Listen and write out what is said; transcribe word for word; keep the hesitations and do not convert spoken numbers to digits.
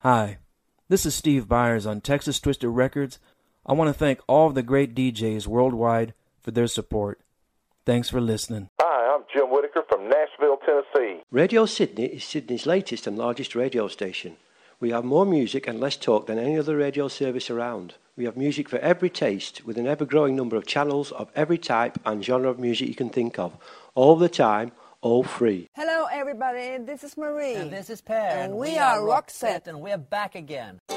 Hi, this is Steve Byers on Texas Twisted Records. I want to thank all of the great D Js worldwide for their support. Thanks for listening. Hi, I'm Jim Whitaker from Nashville, Tennessee. Radio Sydney is Sydney's latest and largest radio station. We have more music and less talk than any other radio service around. We have music for every taste, with an ever-growing number of channels of every type and genre of music you can think of, all the time, all free. Hello everybody, this is Marie. And this is Per. And we, we are Roxette. And we're back again.